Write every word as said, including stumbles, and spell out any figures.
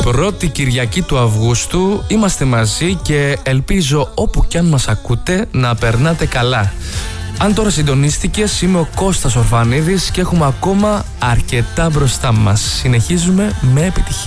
Πρώτη Κυριακή του Αυγούστου είμαστε μαζί και ελπίζω όπου κι αν μας ακούτε να περνάτε καλά. Αν τώρα συντονίστηκες, είμαι ο Κώστας Ορφανίδης και έχουμε ακόμα αρκετά μπροστά μας. Συνεχίζουμε με επιτυχία.